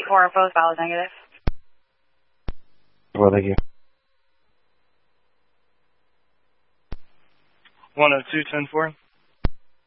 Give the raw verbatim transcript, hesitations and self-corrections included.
four both valid negative. Well, thank you. one oh two, ten four.